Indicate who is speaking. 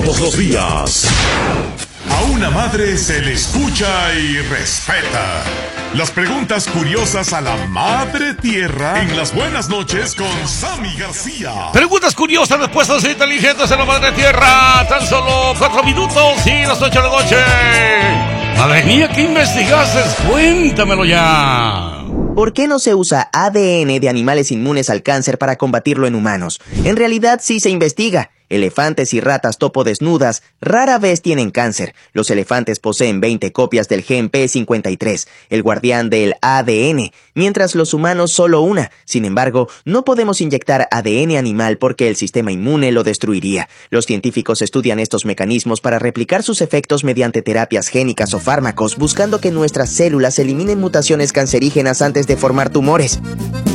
Speaker 1: todos los días. A una madre se le escucha y respeta. Las preguntas curiosas a la Madre Tierra en las buenas noches con Sammy García.
Speaker 2: Preguntas curiosas, respuestas inteligentes a la Madre Tierra. Tan solo 4 minutos y las 8 de la noche. Madre mía, ¿qué investigaste? Cuéntamelo ya.
Speaker 3: ¿Por qué no se usa ADN de animales inmunes al cáncer para combatirlo en humanos? En realidad sí se investiga. Elefantes y ratas topo desnudas rara vez tienen cáncer. Los elefantes poseen 20 copias del gen P53, el guardián del ADN, mientras los humanos solo una. Sin embargo, no podemos inyectar ADN animal porque el sistema inmune lo destruiría. Los científicos estudian estos mecanismos para replicar sus efectos mediante terapias génicas o fármacos, buscando que nuestras células eliminen mutaciones cancerígenas antes de formar tumores.